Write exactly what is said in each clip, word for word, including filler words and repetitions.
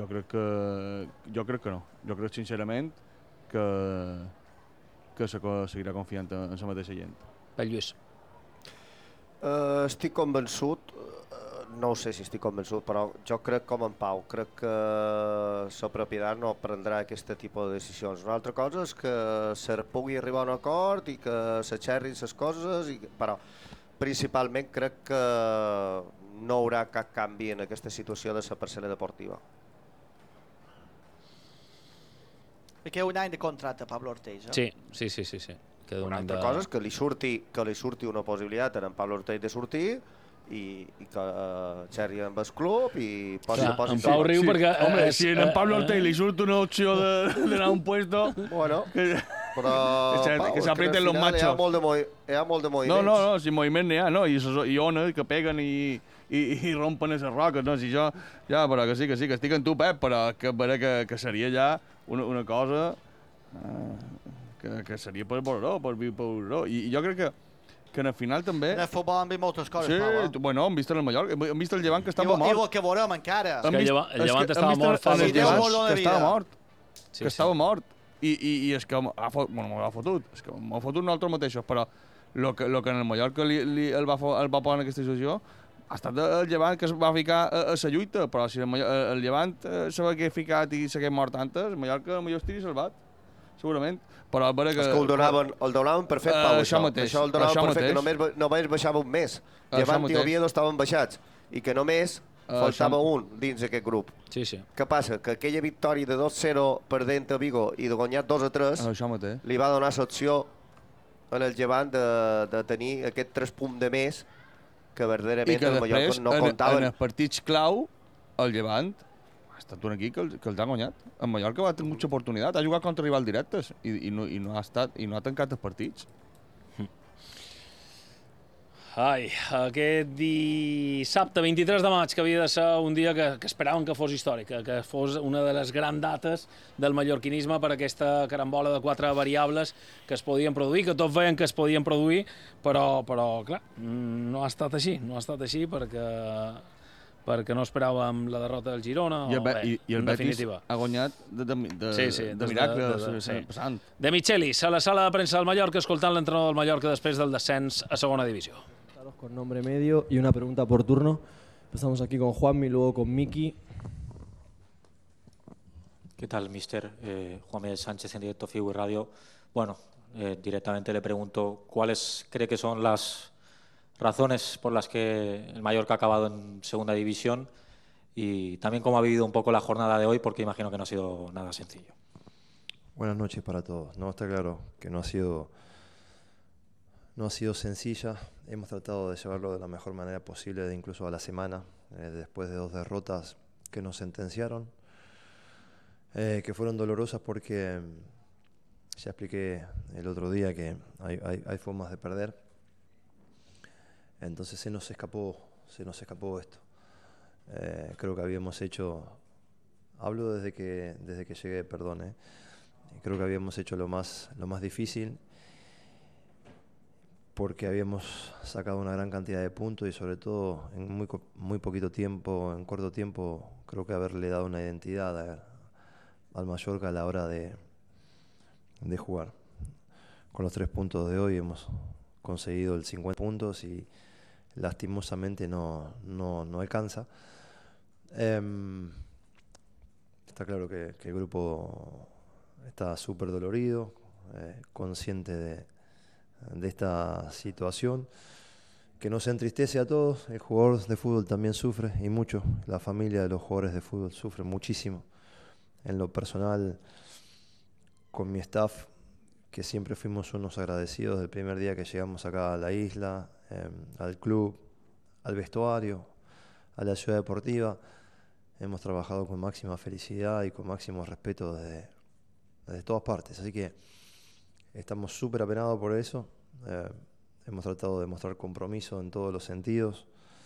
jo crec que jo crec que no. Jo crec sincerament que que se seguirà confiant en la mateixa gent. Per Lluís. Uh, estic convençut, uh, no ho sé si estic convençut, però jo crec com en Pau, crec que la propietat no prendrà aquest tipus de decisions. Una altra cosa és que se pugui arribar a un acord i que s'aixerrin les coses, i, però principalment crec que no hi haurà cap canvi en aquesta situació de la parcel·la deportiva. Perquè un any de contracte, Pablo Ortiz. Eh? Sí, sí, sí, sí, sí. Queda Una un any altra de... cosa és que li surti, que li surti una possibilitat en Pablo Ortiz de sortir i, i que uh, xerri amb el club i posi, Clar, posi en Pau riu sí, perquè... Home, eh, si eh, en Pablo eh, Ortega li surt una opció d'anar a un puesto... Bueno, però que Pau, que s'aprieten al los final machos. Hi ha molt de, movi hi ha molt de No, moviments. no, no, si moviment n'hi ha, no, i, i ones que peguen i, i, i rompen les roques, no, si jo... Ja, però que sí, que sí, que estic amb tu, Pep, però que, que, que seria ja una, una cosa... Uh, que, que seria per veure, per viure per veure. I, I jo crec que, que en el final també... En el futbol han vist moltes coses, sí, Pau. Eh? Bueno, hem vist el Mallorca, hem vist el Llevant que estava I, mort. I el que veurem encara. És que el Llevant, el Llevant estava mort fa dos dos dies. dies. Que estava mort. Sí, que sí. estava mort. I, i, i és que ha fot, bueno, m'ho ha fotut, és que m'ho ha fotut nosaltres mateixos, però el que, lo que en el Mallorca li, li, el, va, el va posar en aquesta situació ha estat el Llevant que es va ficar a, a la lluita, però si el, Mallorca, el Llevant eh, s'hagués ficat i s'hagués mort antes, el Mallorca potser estaria salvat, segurament. Però a veure que... És que el donaven, el donaven per fet, Pau, uh, això. Això mateix. Això el donaven això per fet, que mateix. només, només baixava un mes. Això Llevant i mateix. Oviedo estaven baixats i que només Uh, faltava això... un dins d'aquest grup. Sí, sí. Què passa? Que aquella victòria de dos zero perdent a Vigo i de guanyar dos a tres Això mateix. li va donar l'opció en el Llevant de, de tenir aquest tres punts de més que verdaderament que el Mallorca després, no en, comptaven. en els partits clau, el Llevant ha estat un equip que, el, que els ha guanyat. El Mallorca va tenir molta oportunitat, ha jugat contra rivals directes i, i, no, i, no, ha estat, i no ha tancat els partits. Ai, aquest dissabte vint-i-tres de maig, que havia de ser un dia que, que esperàvem que fos històric, que, que fos una de les grans dates del mallorquinisme per aquesta carambola de quatre variables que es podien produir, que tots veien que es podien produir, però, però clar, no ha estat així, no ha estat així perquè, perquè no esperàvem la derrota del Girona. I el, o Be bé, i, i el en Betis definitiva. ha guanyat de, de, de, Sí, sí, de des miracle, de- de- de, sí. passant. De Michelis, a la sala de premsa del Mallorca, escoltant l'entrenador del Mallorca després del descens a segona divisió. Con nombre medio y una pregunta por turno. Empezamos aquí con Juanmi, luego con Miki. ¿Qué tal, mister? Eh, Juan Miguel Sánchez en directo Figu y Radio. Bueno, eh, directamente le pregunto cuáles cree que son las razones por las que el Mallorca ha acabado en segunda división y también cómo ha vivido un poco la jornada de hoy, porque imagino que no ha sido nada sencillo. Buenas noches para todos. No, está claro que no ha sido, no ha sido sencilla. Hemos tratado de llevarlo de la mejor manera posible, incluso a la semana, eh, después de dos derrotas que nos sentenciaron, eh, que fueron dolorosas porque ya expliqué el otro día que hay, hay, hay formas de perder. Entonces se nos escapó, se nos escapó esto. Eh, creo que habíamos hecho, hablo desde que desde que llegué, perdón, eh, creo que habíamos hecho lo más lo más difícil porque habíamos sacado una gran cantidad de puntos y sobre todo en muy muy poquito tiempo, en corto tiempo, creo que haberle dado una identidad a, al Mallorca a la hora de de jugar. Con los tres puntos de hoy hemos conseguido el cincuenta puntos y lastimosamente no, no, no alcanza. Eh, está claro que, que el grupo está súper dolorido, eh, consciente de, de esta situación, que nos entristece a todos. El jugador de fútbol también sufre y mucho. La familia de los jugadores de fútbol sufre muchísimo. En lo personal, con mi staff, que siempre fuimos unos agradecidos del primer día que llegamos acá a la isla, eh, al club, al vestuario, a la ciudad deportiva. Hemos trabajado con máxima felicidad y con máximo respeto desde, desde todas partes. Así que estamos súper apenados por eso. Eh, hemos tratado de mostrar compromiso en todos los sentidos.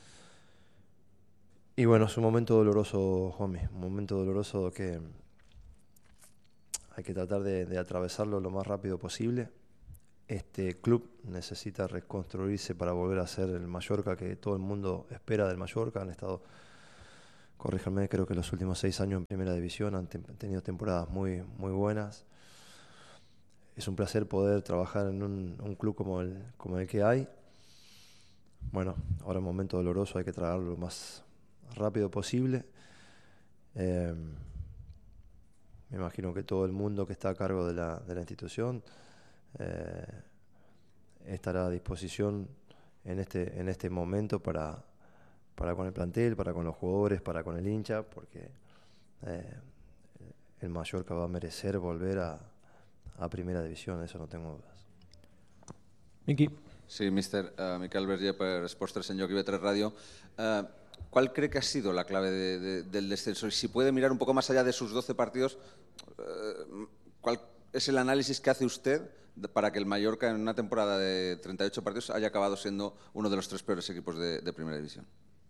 Y bueno, es un momento doloroso, Juanmi, un momento doloroso que hay que tratar de, de atravesarlo lo más rápido posible. Este club necesita reconstruirse para volver a ser el Mallorca que todo el mundo espera del Mallorca. Han estado corríjanme, creo que los últimos seis años en Primera División han te tenido temporadas muy, muy buenas. Es un placer poder trabajar en un, un club como el, como el que hay. Bueno, ahora es un momento doloroso, hay que tragarlo lo más rápido posible. Eh, me imagino que todo el mundo que está a cargo de la, de la institución eh, estará a disposición en este, en este momento para, para con el plantel, para con los jugadores, para con el hincha, porque eh, el Mallorca va a merecer volver a, a Primera División, eso no tengo dudas. Miki. Sí, míster. Uh, Miquel Verger per Esports tres en Lloc i B tres Radio. Uh, ¿Cuál cree que ha sido la clave de, de, del descenso? Y si puede mirar un poco más allá de sus doce partidos, uh, ¿cuál es el análisis que hace usted para que el Mallorca en una temporada de treinta y ocho partidos haya acabado siendo uno de los tres peores equipos de, de Primera División?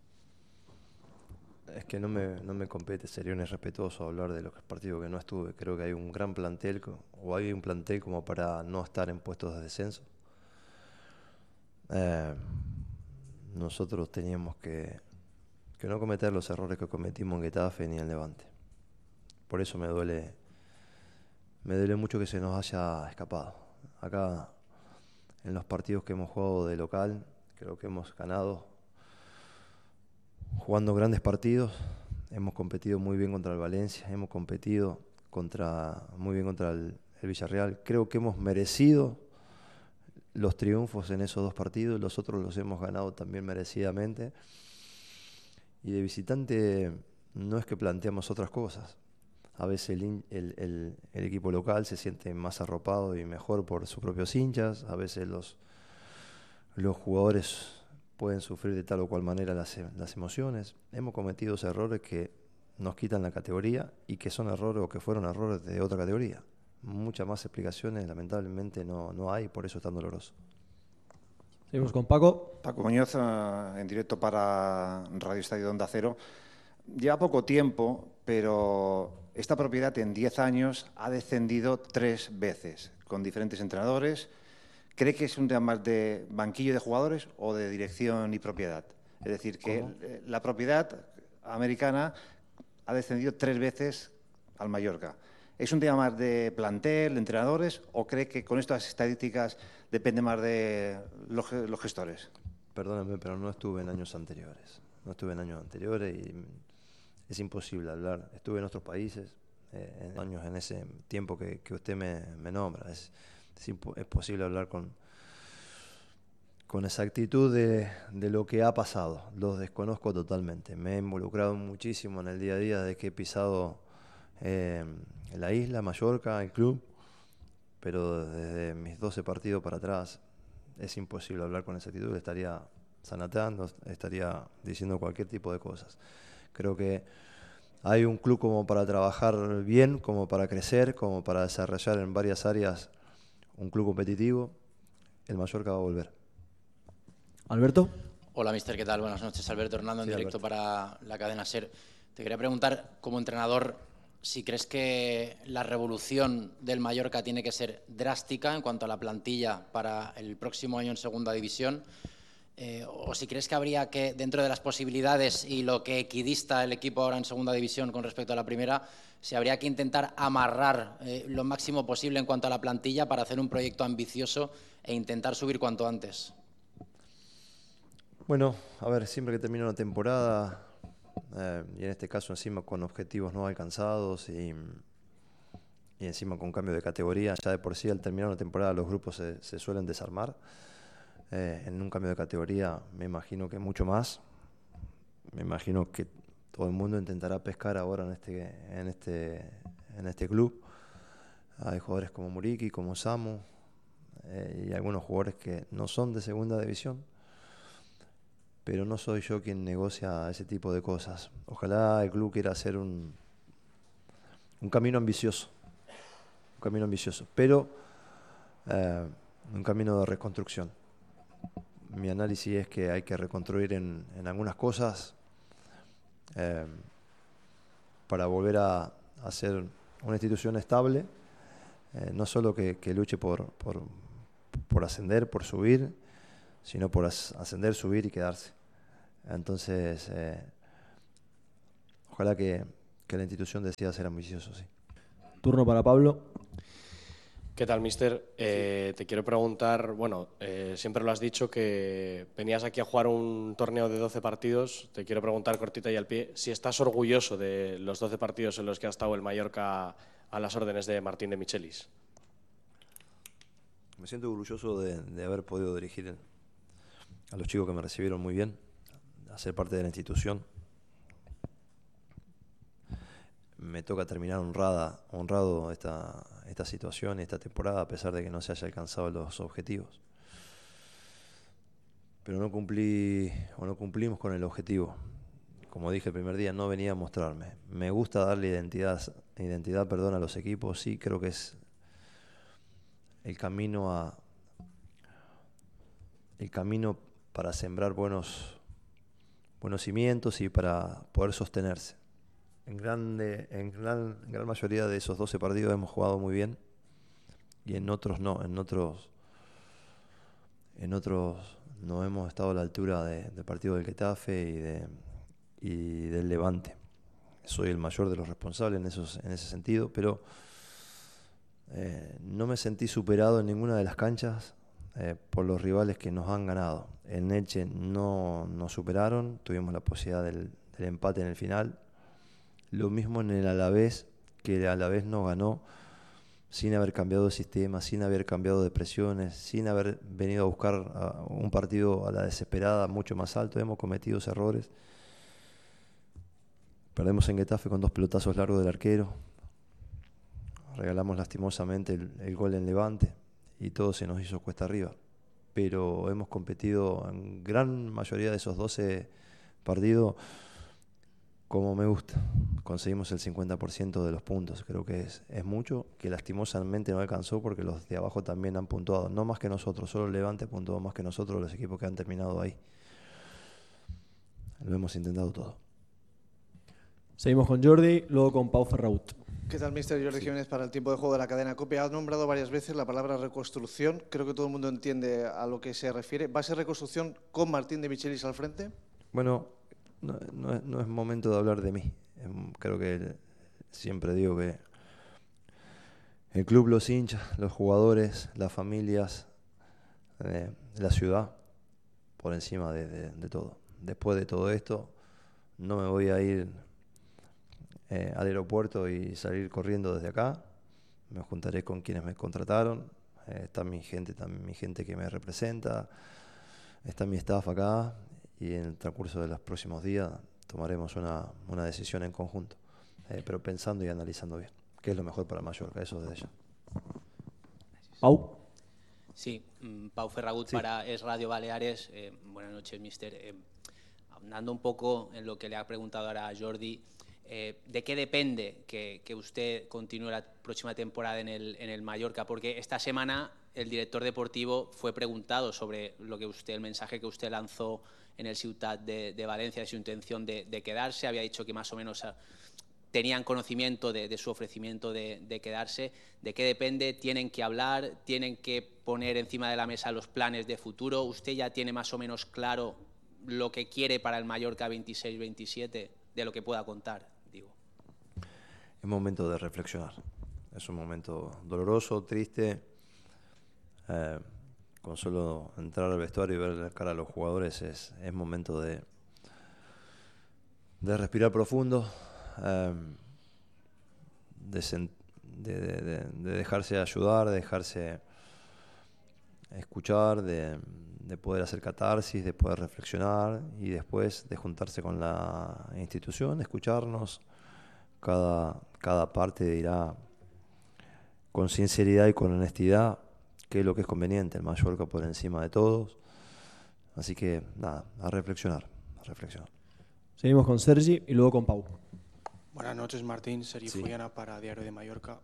Es que no me, no me compete, sería un irrespetuoso hablar de los partidos que no estuve. Creo que hay un gran plantel, o hay un plantel como para no estar en puestos de descenso. Eh, nosotros teníamos que, que no cometer los errores que cometimos en Getafe ni en Levante. Por eso me duele, me duele mucho que se nos haya escapado. Acá, en los partidos que hemos jugado de local, creo que hemos ganado jugando grandes partidos. Hemos competido muy bien contra el Valencia, hemos competido contra, muy bien contra el, el Villarreal. Creo que hemos merecido los triunfos en esos dos partidos, los otros los hemos ganado también merecidamente. Y de visitante no es que planteamos otras cosas. A veces el, el, el, el equipo local se siente más arropado y mejor por sus propios hinchas. A veces los, los jugadores pueden sufrir de tal o cual manera las, las emociones. Hemos cometido errores que nos quitan la categoría y que son errores o que fueron errores de otra categoría. Muchas más explicaciones lamentablemente no, no hay, por eso es tan doloroso. Seguimos con Paco. Paco Muñoz, uh, en directo para Radio Estadio Onda Cero. Lleva poco tiempo, pero esta propiedad en diez años ha descendido tres veces, con diferentes entrenadores. ¿Cree que es un tema más de banquillo de jugadores o de dirección y propiedad? Es decir, que ¿Cómo? La propiedad americana ha descendido tres veces al Mallorca. ¿Es un tema más de plantel, de entrenadores, o cree que con estas estadísticas depende más de los, los gestores? Perdóname, pero no estuve en años anteriores. No estuve en años anteriores y es imposible hablar. Estuve en otros países, eh, en años en ese tiempo que, que usted me, me nombra. Es, es, es posible hablar con, con exactitud de, de lo que ha pasado. Los desconozco totalmente. Me he involucrado muchísimo en el día a día desde que he pisado eh, la isla, Mallorca, el club, pero desde mis doce partidos para atrás es imposible hablar con exactitud. Estaría sanatando, estaría diciendo cualquier tipo de cosas. Creo que hay un club como para trabajar bien, como para crecer, como para desarrollar en varias áreas un club competitivo. El Mallorca va a volver. Alberto. Hola, mister, ¿qué tal? Buenas noches. Alberto Hernando, en sí, directo Alberto. Para la cadena SER. Te quería preguntar, como entrenador, si crees que la revolución del Mallorca tiene que ser drástica en cuanto a la plantilla para el próximo año en Segunda División, eh, o si crees que habría que, dentro de las posibilidades y lo que equidista el equipo ahora en Segunda División con respecto a la Primera, si habría que intentar amarrar eh, lo máximo posible en cuanto a la plantilla para hacer un proyecto ambicioso e intentar subir cuanto antes. Bueno, a ver, siempre que termina una temporada, eh, y en este caso encima con objetivos no alcanzados y, y encima con cambio de categoría, ya de por sí al terminar una temporada los grupos se, se suelen desarmar. Eh, en un cambio de categoría me imagino que mucho más. Me imagino que todo el mundo intentará pescar ahora en este, en este, en este club. Hay jugadores como Muriqui, como Samu, eh, y algunos jugadores que no son de segunda división, pero no soy yo quien negocia ese tipo de cosas. Ojalá el club quiera hacer un, un camino ambicioso, un camino ambicioso, pero eh, un camino de reconstrucción. Mi análisis es que hay que reconstruir en, en algunas cosas eh, para volver a, a ser una institución estable, eh, no solo que, que luche por, por, por ascender, por subir, sino por as, ascender, subir y quedarse. Entonces, eh, ojalá que, que la institución decida ser ambicioso, sí. Turno para Pablo. ¿Qué tal, mister? Eh, te quiero preguntar, bueno, eh, siempre lo has dicho que venías aquí a jugar un torneo de doce partidos. Te quiero preguntar cortita y al pie, si estás orgulloso de los doce partidos en los que ha estado el Mallorca a las órdenes de Martín de Michelis. Me siento orgulloso de, de haber podido dirigir a los chicos que me recibieron muy bien, a ser parte de la institución. Me toca terminar honrada, honrado esta, esta situación y esta temporada, a pesar de que no se haya alcanzado los objetivos. Pero no cumplí, o no cumplimos con el objetivo. Como dije el primer día, no venía a mostrarme. Me gusta darle identidad, identidad perdón, a los equipos, sí, creo que es el camino a el camino para sembrar buenos, buenos cimientos y para poder sostenerse. En, grande, en gran, en gran mayoría de esos doce partidos hemos jugado muy bien y en otros no, en otros en otros no hemos estado a la altura de, del partido del Getafe y, de, y del Levante. Soy el mayor de los responsables en, esos, en ese sentido, pero eh, no me sentí superado en ninguna de las canchas eh, por los rivales que nos han ganado. En Elche no nos superaron, tuvimos la posibilidad del, del empate en el final. Lo mismo en el Alavés, que el Alavés nos ganó sin haber cambiado de sistema, sin haber cambiado de presiones, sin haber venido a buscar a un partido a la desesperada mucho más alto. Hemos cometido errores. Perdemos en Getafe con dos pelotazos largos del arquero. Regalamos lastimosamente el, el gol en Levante y todo se nos hizo cuesta arriba. Pero hemos competido en gran mayoría de esos doce partidos como me gusta. Conseguimos el cincuenta por ciento de los puntos. Creo que es, es mucho, que lastimosamente no alcanzó porque los de abajo también han puntuado. No más que nosotros, solo Levante puntuó más que nosotros, los equipos que han terminado ahí. Lo hemos intentado todo. Seguimos con Jordi, luego con Pau Ferraut. ¿Qué tal, mister Jordi sí. Jiménez, para el tiempo de juego de la cadena COPE? Has nombrado varias veces la palabra reconstrucción. Creo que todo el mundo entiende a lo que se refiere. ¿Va a ser reconstrucción con Martín de Michelis al frente? Bueno, no, no, no es momento de hablar de mí. Creo que siempre digo que el club, los hinchas, los jugadores, las familias, eh, la ciudad, por encima de, de, de todo. Después de todo esto, no me voy a ir eh, al aeropuerto y salir corriendo desde acá. Me juntaré con quienes me contrataron. Eh, está mi gente, está mi gente que me representa. Está mi staff acá. Y en el transcurso de los próximos días tomaremos una, una decisión en conjunto, eh, pero pensando y analizando bien qué es lo mejor para Mallorca, eso desde ya. Pau. Sí, Pau Ferragut sí. Para Es Radio Baleares. Eh, buenas noches, mister. Eh, andando un poco en lo que le ha preguntado ahora a Jordi, eh, ¿de qué depende que, que usted continúe la próxima temporada en el, en el Mallorca? Porque esta semana el director deportivo fue preguntado sobre lo que usted, el mensaje que usted lanzó en el Ciutat de, de Valencia, de su intención de, de quedarse. Había dicho que más o menos a, tenían conocimiento de, de su ofrecimiento de, de quedarse. ¿De qué depende? ¿Tienen que hablar? ¿Tienen que poner encima de la mesa los planes de futuro? ¿Usted ya tiene más o menos claro lo que quiere para el Mallorca veintiséis veintisiete, de lo que pueda contar? Digo. Es momento de reflexionar. Es un momento doloroso, triste. Eh, con solo entrar al vestuario y ver la cara a los jugadores es, es momento de, de respirar profundo, eh, de, sen, de, de, de dejarse ayudar, de dejarse escuchar, de, de poder hacer catarsis, de poder reflexionar y después de juntarse con la institución, escucharnos. Cada, cada parte dirá con sinceridad y con honestidad qué es lo que es conveniente, el Mallorca por encima de todos. Así que, nada, a reflexionar, a reflexionar. Seguimos con Sergi y luego con Pau. Buenas noches, Martín. Sergi sí. Fullana para Diario de Mallorca.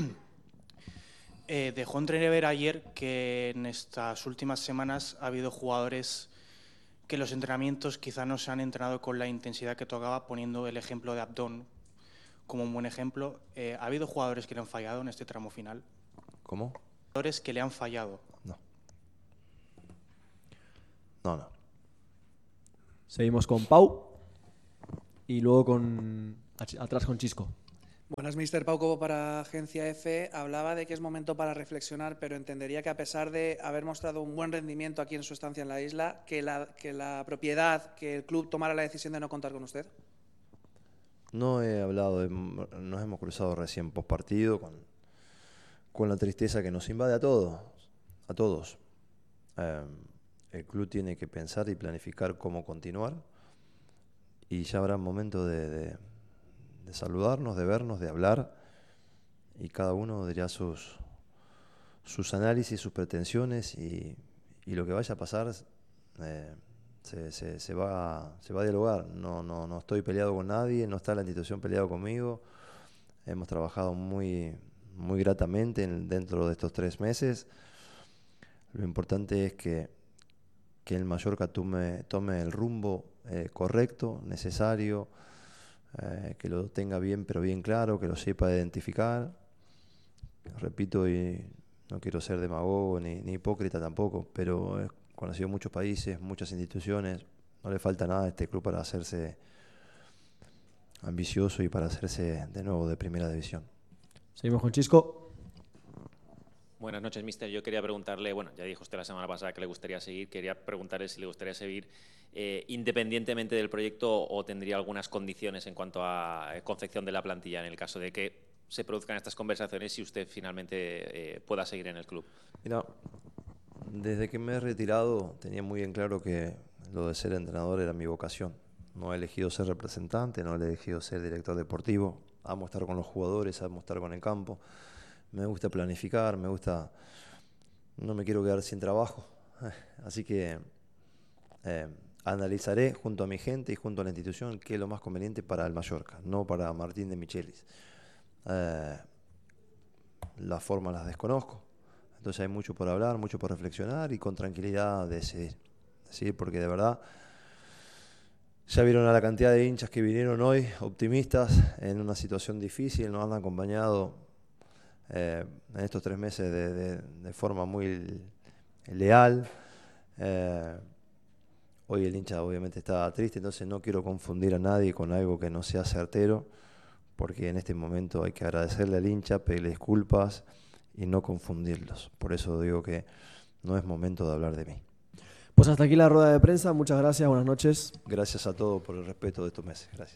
eh, dejó entrever ayer que en estas últimas semanas ha habido jugadores que los entrenamientos quizá no se han entrenado con la intensidad que tocaba, poniendo el ejemplo de Abdón como un buen ejemplo. Eh, ¿Ha habido jugadores que le han fallado en este tramo final? ¿Cómo? Jugadores que le han fallado. No. No, no. Seguimos con Pau y luego con atrás con Chisco. Buenas, mister Pau Cobo para Agencia F. Hablaba de que es momento para reflexionar, pero entendería que a pesar de haber mostrado un buen rendimiento aquí en su estancia en la isla, que la, que la propiedad, que el club tomara la decisión de no contar con usted. No he hablado, de, nos hemos cruzado recién post partido con, con la tristeza que nos invade a todos. A todos. Eh, el club tiene que pensar y planificar cómo continuar y ya habrá momento de... de de saludarnos, de vernos, de hablar, y cada uno dirá sus, sus análisis, sus pretensiones, y, y lo que vaya a pasar eh, se, se, se, va, se va a dialogar. No, no, no estoy peleado con nadie, no está la institución peleado conmigo. Hemos trabajado muy, muy gratamente en, dentro de estos tres meses. Lo importante es que, que el Mallorca tome, tome el rumbo eh, correcto, necesario, Eh, que lo tenga bien, pero bien claro, que lo sepa identificar. Repito, y no quiero ser demagogo ni, ni hipócrita tampoco, pero he conocido muchos países, muchas instituciones. No le falta nada a este club para hacerse ambicioso y para hacerse de nuevo de primera división. Seguimos con Chisco. Buenas noches, mister. Yo quería preguntarle, bueno, ya dijo usted la semana pasada que le gustaría seguir, quería preguntarle si le gustaría seguir eh, independientemente del proyecto o tendría algunas condiciones en cuanto a confección de la plantilla en el caso de que se produzcan estas conversaciones y usted finalmente eh, pueda seguir en el club. Mira, desde que me he retirado tenía muy en claro que lo de ser entrenador era mi vocación. No he elegido ser representante, no he elegido ser director deportivo. Amo estar con los jugadores, amo estar con el campo. Me gusta planificar, me gusta... No me quiero quedar sin trabajo. Así que eh, analizaré junto a mi gente y junto a la institución qué es lo más conveniente para el Mallorca, no para Martín de Michelis. Eh, las formas las desconozco. Entonces hay mucho por hablar, mucho por reflexionar y con tranquilidad decidir. Decidir porque de verdad... Ya vieron a la cantidad de hinchas que vinieron hoy, optimistas, en una situación difícil, nos han acompañado... Eh, en estos tres meses de, de, de forma muy leal. Eh, hoy el hincha obviamente está triste, entonces no quiero confundir a nadie con algo que no sea certero, porque en este momento hay que agradecerle al hincha, pedirle disculpas y no confundirlos. Por eso digo que no es momento de hablar de mí. Pues hasta aquí la rueda de prensa, muchas gracias, buenas noches. Gracias a todos por el respeto de estos meses, gracias.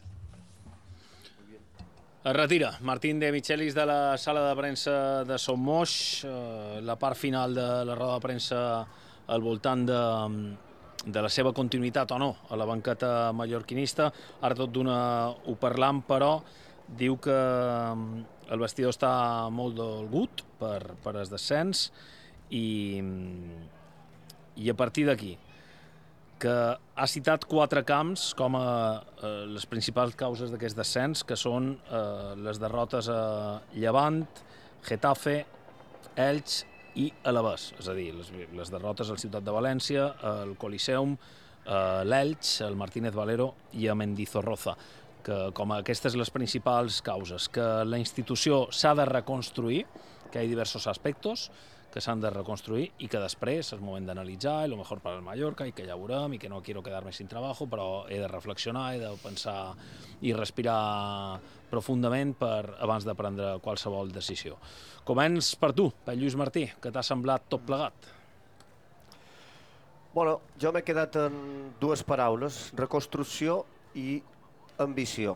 Es retira Martín de Michelis de la sala de premsa de Son Moix, eh, la part final de la roda de premsa al voltant de, de la seva continuïtat o no a la banqueta mallorquinista. Ara tot d'una ho parlam, però diu que el vestidor està molt dolgut per, per el descens i, i a partir d'aquí que ha citat quatre camps com a eh, les principals causes d'aquest descens, que són eh, les derrotes a Llevant, Getafe, Elx i Alavés. És a dir, les, les derrotes al Ciutat de València, al Coliseum, a l'Elx, al Martínez Valero i a Mendizorroza. Que com a aquestes les principals causes. Que la institució s'ha de reconstruir, que hi ha diversos aspectos que s'han de reconstruir i que després és el moment d'analitzar i el millor per al Mallorca i que ja veurem i que no quiero quedarme sin trabajo, però he de reflexionar, he de pensar i respirar profundament per, abans de prendre qualsevol decisió. Començ per tu, per Lluís Martí, que t'ha semblat tot plegat? Bueno, jo m'he quedat en dues paraules, reconstrucció i ambició.